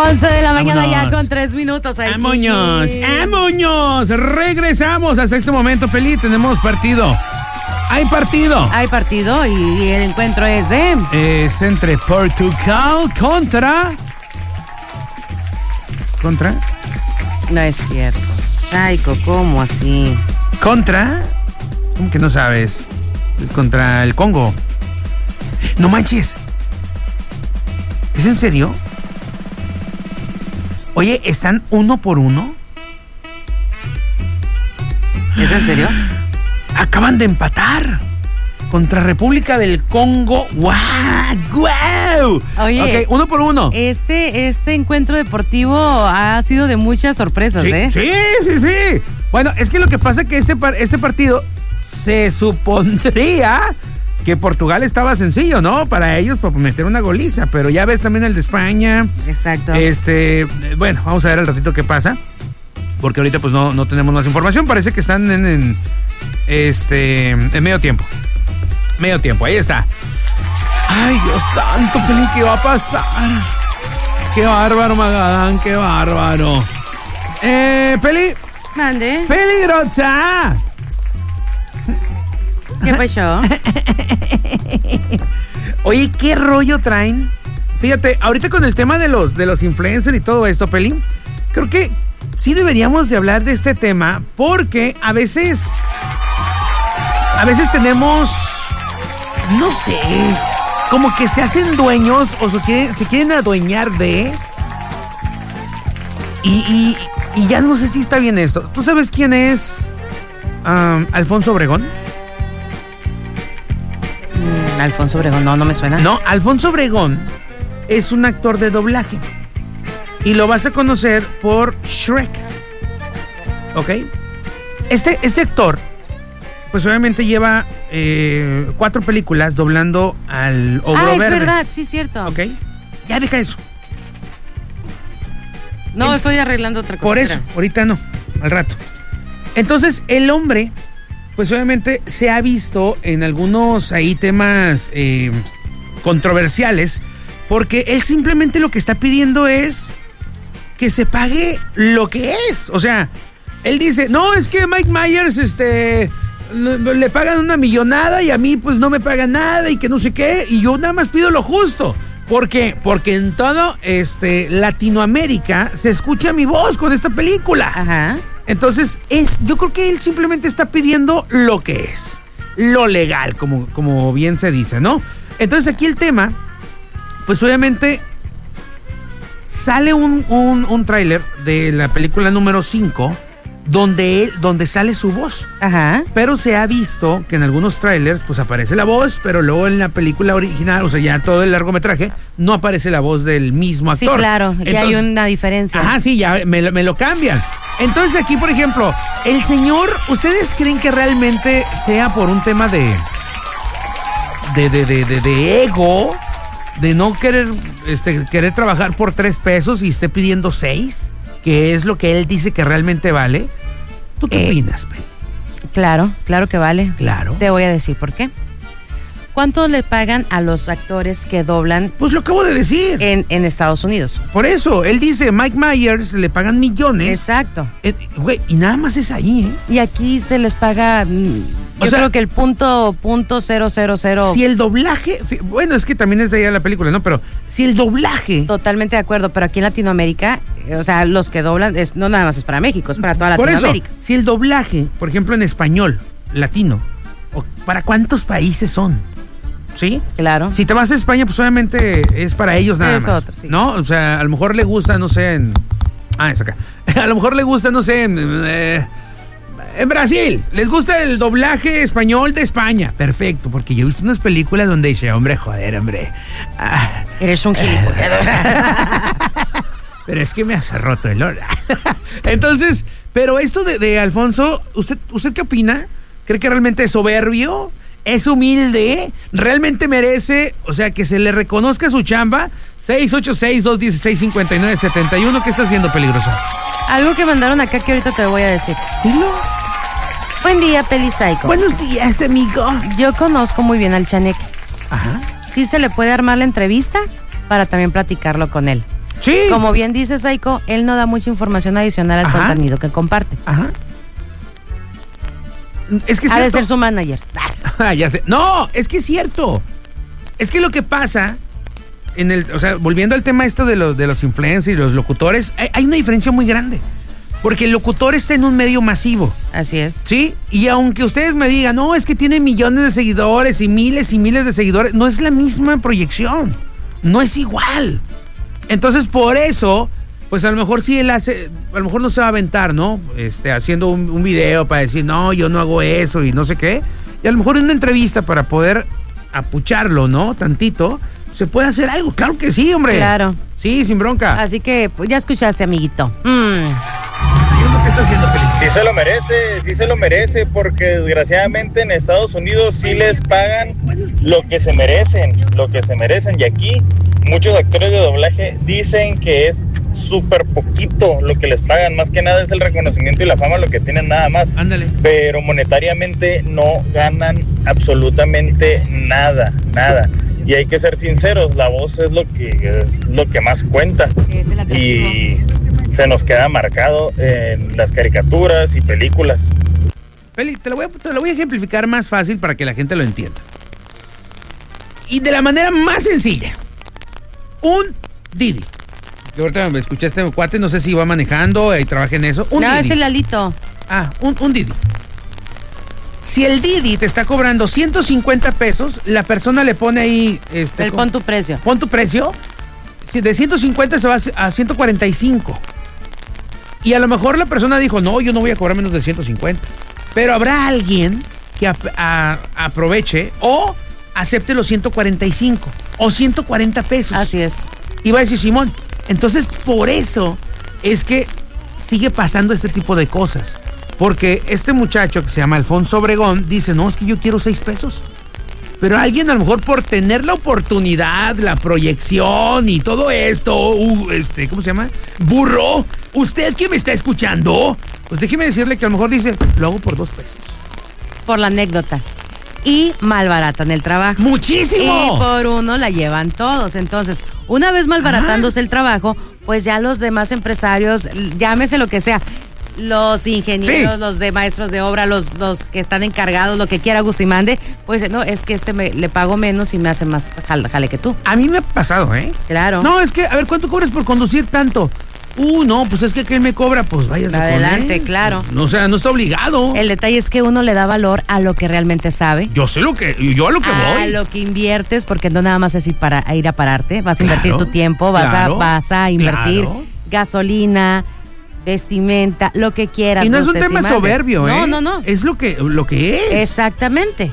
11 de la mañana ya con 3 minutos. ¡Vámonos! Regresamos hasta este momento, Peli. Tenemos partido. Hay partido y el encuentro es Es entre Portugal contra... No es cierto. Psycho, ¿cómo así? ¿Contra? ¿Cómo que no sabes? Es contra el Congo. No manches. ¿Es en serio? Oye, ¿están 1-1? ¿Es en serio? Acaban de empatar contra República del Congo. ¡Guau! Oye, ok, 1-1. Este encuentro deportivo ha sido de muchas sorpresas, Sí. Bueno, es que lo que pasa es que este partido se supondría que Portugal estaba sencillo, ¿no? Para ellos, para meter una goliza, pero ya ves también el de España. Exacto. Bueno, vamos a ver al ratito qué pasa, porque ahorita pues no tenemos más información. Parece que están en medio tiempo. Ahí está. Ay, Dios santo, Peli, ¿qué va a pasar? Qué bárbaro, Magadán, qué bárbaro. Peli. Mande. ¡Peligrosa! ¿Qué pasó? Oye, ¿qué rollo traen? Fíjate, ahorita con el tema de los influencers y todo esto, Peli, creo que sí deberíamos de hablar de este tema, porque a veces tenemos, no sé, como que se hacen dueños o se quieren adueñar de... Y ya no sé si está bien esto. ¿Tú sabes quién es Alfonso Obregón? Alfonso Obregón, no me suena. No, Alfonso Obregón es un actor de doblaje. Y lo vas a conocer por Shrek. ¿Ok? Este actor, pues obviamente lleva 4 películas doblando al Ogro Verde. Es verdad, sí, cierto. ¿Ok? Ya deja eso. No, estoy arreglando otra cosa. Por eso, ahorita no, al rato. Entonces, el hombre, pues obviamente se ha visto en algunos ahí temas controversiales, porque él simplemente lo que está pidiendo es que se pague lo que es. O sea, él dice, no, es que Mike Myers, le pagan una millonada y a mí pues no me pagan nada y que no sé qué, y yo nada más pido lo justo. ¿Por qué? Porque en todo Latinoamérica se escucha mi voz con esta película. Ajá. Entonces, yo creo que él simplemente está pidiendo lo que es, lo legal, como bien se dice, ¿no? Entonces aquí el tema, pues obviamente sale un tráiler de la película número 5, donde sale su voz. Ajá. Pero se ha visto que en algunos trailers pues aparece la voz, pero luego en la película original, o sea, ya todo el largometraje, no aparece la voz del mismo actor. Sí, claro, ya hay una diferencia. Ajá, sí, ya me lo cambian. Entonces aquí, por ejemplo, el señor, ¿ustedes creen que realmente sea por un tema de ego? De no querer trabajar por 3 pesos y esté pidiendo 6, que es lo que él dice que realmente vale. ¿Tú qué opinas, Peli? Claro que vale. Claro. Te voy a decir por qué. ¿Cuánto le pagan a los actores que doblan? Pues lo acabo de decir. En Estados Unidos. Por eso, él dice, Mike Myers le pagan millones. Exacto. Güey, y nada más es ahí, ¿eh? Y aquí se les paga, yo creo que el punto 0.000. Si el doblaje, bueno, es que también es de allá la película, ¿no? Pero si el doblaje... Totalmente de acuerdo, pero aquí en Latinoamérica, o sea, los que doblan, no nada más es para México, es para toda Latinoamérica. Por eso, si el doblaje, por ejemplo, en español, latino, ¿para cuántos países son? ¿Sí? Claro. Si te vas a España, pues obviamente es para ellos nada más. Otro, sí. ¿No? O sea, a lo mejor le gusta, no sé, es acá. A lo mejor le gusta, no sé, en Brasil. Les gusta el doblaje español de España. Perfecto, porque yo he visto unas películas donde dice, hombre, hombre. Eres un gilipollas. Pero es que me hace roto el hora. Entonces, pero esto de Alfonso, ¿usted qué opina? ¿Cree que realmente es soberbio? ¿Es humilde? ¿Realmente merece, o sea, que se le reconozca su chamba? 686-216-5971. ¿Qué estás viendo, peligroso? Algo que mandaron acá que ahorita te voy a decir. Dilo. Buen día, Peli Psycho. Buenos días, amigo. Yo conozco muy bien al Chaneque. Ajá. Sí se le puede armar la entrevista para también platicarlo con él. Sí. Como bien dice Saiko, él no da mucha información adicional al contenido que comparte. Ajá. Es que ha de ser su manager. Ya sé. No, es que es cierto. Es que lo que pasa o sea, volviendo al tema esto de los influencers y los locutores, hay una diferencia muy grande. Porque el locutor está en un medio masivo. Así es. Sí, y aunque ustedes me digan, no, es que tiene millones de seguidores y miles de seguidores, no es la misma proyección. No es igual. Entonces, por eso, pues a lo mejor sí a lo mejor no se va a aventar, ¿no? Haciendo un video para decir, no, yo no hago eso y no sé qué. Y a lo mejor en una entrevista para poder apucharlo, ¿no? Tantito, se puede hacer algo. Claro que sí, hombre. Claro. Sí, sin bronca. Así que, pues, ya escuchaste, amiguito. Sí se lo merece, porque desgraciadamente en Estados Unidos sí les pagan lo que se merecen. Y aquí muchos actores de doblaje dicen que es súper poquito lo que les pagan, más que nada es el reconocimiento y la fama lo que tienen nada más. Ándale. Pero monetariamente no ganan absolutamente nada. Y hay que ser sinceros, la voz es lo que más cuenta. Y se nos queda marcado en las caricaturas y películas. Feli, te lo voy a ejemplificar más fácil para que la gente lo entienda. Y de la manera más sencilla. Un Didi. Yo ahorita me escuché este cuate, no sé si va manejando y trabaja en eso. No, Didi. Es el Lalito. Un Didi. Si el Didi te está cobrando 150 pesos, la persona le pone ahí... pon tu precio. Pon tu precio. Si de 150 se va a 145. Y a lo mejor la persona dijo, no, yo no voy a cobrar menos de 150. Pero habrá alguien que aproveche o acepte los 145 o 140 pesos. Así es. Y va a decir, Simón, entonces por eso es que sigue pasando este tipo de cosas. Porque este muchacho que se llama Alfonso Obregón dice, no, es que yo quiero 6 pesos. Pero alguien a lo mejor por tener la oportunidad, la proyección y todo esto, ¿cómo se llama? Burro, usted que me está escuchando, pues déjeme decirle que a lo mejor dice, lo hago por 2 pesos. Por la anécdota. Y malbaratan el trabajo. ¡Muchísimo! Y por uno la llevan todos. Entonces, una vez malbaratándose el trabajo, pues ya los demás empresarios, llámese lo que sea, los ingenieros, sí, los de maestros de obra, los que están encargados, lo que quiera guste y mande, pues no, es que le pago menos y me hace más jale que tú. A mí me ha pasado, ¿eh? Claro. No, es que, a ver, ¿cuánto cobras por conducir tanto? No, pues es que ¿quién me cobra? Pues váyase adelante, con él. Claro. No, o sea, no está obligado. El detalle es que uno le da valor a lo que realmente sabe. Yo a lo que voy. A lo que inviertes, porque no nada más es ir a pararte, vas a invertir tu tiempo, vas a invertir gasolina, vestimenta, lo que quieras. Y no es un tema soberbio, ¿eh? No. Es lo que es. Exactamente.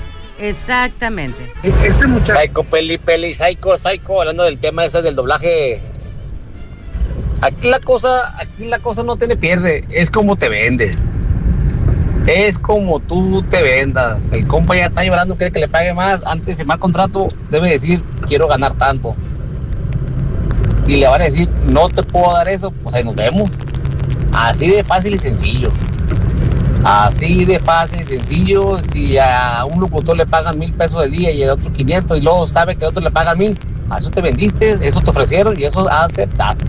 Este muchacho. Psycho, hablando del tema ese del doblaje. Aquí la cosa no tiene pierde, es como te vendes. Es como tú te vendas. El compa ya está llorando, quiere que le pague más. Antes de firmar contrato, debe decir, quiero ganar tanto. Y le van a decir, no te puedo dar eso, pues ahí nos vemos. Así de fácil y sencillo. Si a un locutor le pagan 1,000 pesos al día y al otro 500 y luego sabe que al otro le pagan 1,000, a eso te vendiste, eso te ofrecieron y eso aceptaste.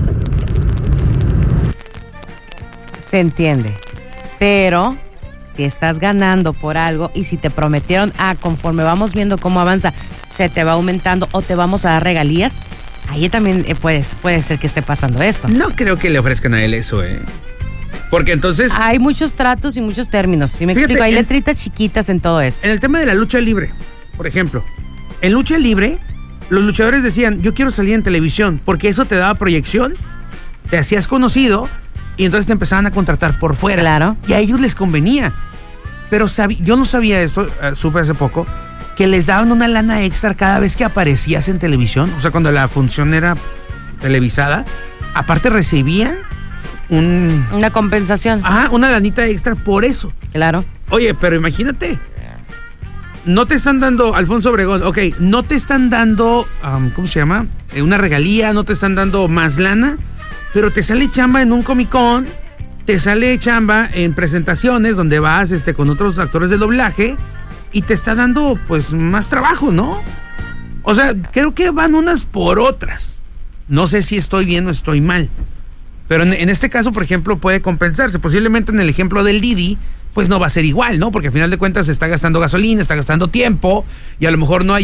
Se entiende, pero si estás ganando por algo y si te prometieron, conforme vamos viendo cómo avanza, se te va aumentando o te vamos a dar regalías, ahí también puede ser que esté pasando esto. No creo que le ofrezcan a él eso, porque entonces... Hay muchos tratos y muchos términos, ¿sí me explico? Hay letritas chiquitas en todo esto. En el tema de la lucha libre, por ejemplo, en lucha libre, los luchadores decían, yo quiero salir en televisión, porque eso te daba proyección, te hacías conocido, y entonces te empezaban a contratar por fuera. Claro. Y a ellos les convenía. Pero yo no sabía esto, supe hace poco, que les daban una lana extra cada vez que aparecías en televisión. O sea, cuando la función era televisada, aparte recibían una compensación. Una lanita extra por eso. Claro. Oye, pero imagínate, no te están dando, Alfonso Obregón, no te están dando, ¿cómo se llama? Una regalía, no te están dando más lana, pero te sale chamba en un Comic-Con, te sale chamba en presentaciones donde vas con otros actores de doblaje y te está dando pues más trabajo, ¿no? O sea, creo que van unas por otras. No sé si estoy bien o estoy mal. Pero en este caso, por ejemplo, puede compensarse. Posiblemente en el ejemplo del Didi, pues no va a ser igual, ¿no? Porque al final de cuentas está gastando gasolina, está gastando tiempo y a lo mejor no hay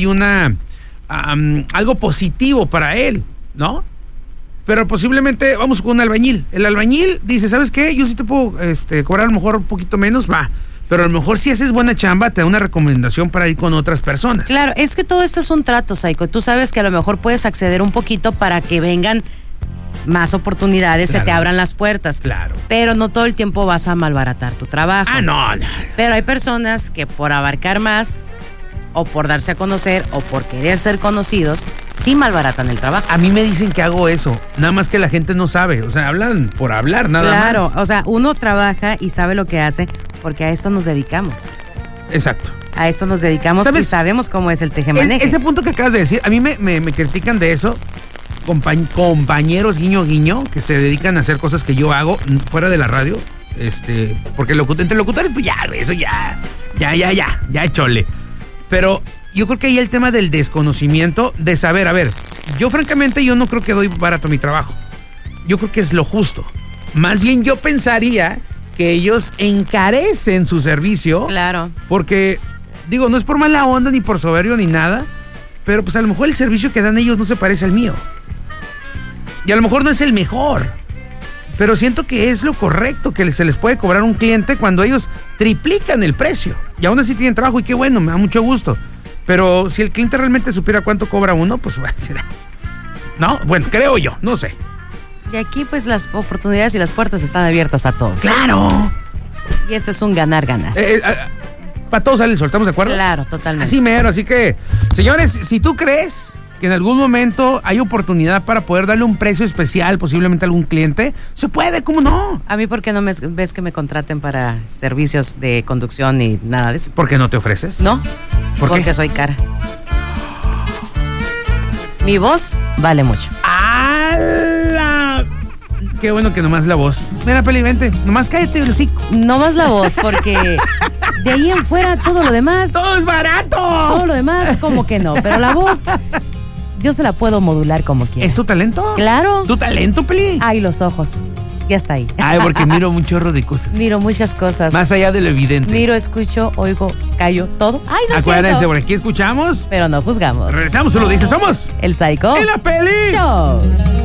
algo positivo para él, ¿no? Pero posiblemente vamos con un albañil. El albañil dice, ¿sabes qué? Yo sí te puedo cobrar a lo mejor un poquito menos, va. Pero a lo mejor si haces buena chamba, te da una recomendación para ir con otras personas. Claro, es que todo esto es un trato, Psycho. Tú sabes que a lo mejor puedes acceder un poquito para que vengan más oportunidades, claro, se te abran las puertas. Claro. Pero no todo el tiempo vas a malbaratar tu trabajo. No. Pero hay personas que por abarcar más, o por darse a conocer, o por querer ser conocidos, sí malbaratan el trabajo. A mí me dicen que hago eso, nada más que la gente no sabe. O sea, hablan por hablar, nada más. Claro, o sea, uno trabaja y sabe lo que hace, porque a esto nos dedicamos. Exacto. A esto nos dedicamos. ¿Sabes? Y sabemos cómo es el tejemaneje. Ese punto que acabas de decir, a mí me critican de eso. Compañeros guiño guiño que se dedican a hacer cosas que yo hago fuera de la radio, porque entre locutores pues ya, eso ya chole. Pero yo creo que ahí el tema del desconocimiento, de saber, a ver, yo francamente yo no creo que doy barato mi trabajo. Yo creo que es lo justo. Más bien yo pensaría que ellos encarecen su servicio. Claro. Porque, digo, no es por mala onda ni por soberbio ni nada, pero pues a lo mejor el servicio que dan ellos no se parece al mío. Y a lo mejor no es el mejor, pero siento que es lo correcto que se les puede cobrar a un cliente cuando ellos triplican el precio. Y aún así tienen trabajo y qué bueno, me da mucho gusto. Pero si el cliente realmente supiera cuánto cobra uno, pues será. No, bueno, creo yo, no sé. Y aquí pues las oportunidades y las puertas están abiertas a todos. ¡Claro! Y esto es un ganar-ganar. Para todos sale el sol, ¿estamos de acuerdo? Claro, totalmente. Así mero, así que, señores, si tú crees que en algún momento hay oportunidad para poder darle un precio especial posiblemente a algún cliente, se puede, ¿cómo no? A mí, ¿por qué no ves que me contraten para servicios de conducción y nada de eso? ¿Por qué no te ofreces? No, porque soy cara. Mi voz vale mucho. ¡Hala! Qué bueno que nomás la voz. Mira, Peli, vente, nomás cállate el hocico. No más la voz, porque de ahí en fuera todo lo demás... ¡Todo es barato! Todo lo demás como que no, pero la voz... Yo se la puedo modular como quiera. ¿Es tu talento? Claro. ¿Tu talento, Peli? Ay, los ojos. Ya está ahí. Ay, porque miro un chorro de cosas. Miro muchas cosas. Más allá de lo evidente. Miro, escucho, oigo, callo, todo. Ay, no. Acuérdense, por aquí escuchamos. Pero no juzgamos. Regresamos, tú lo dices, somos el Psycho en la Peli Show.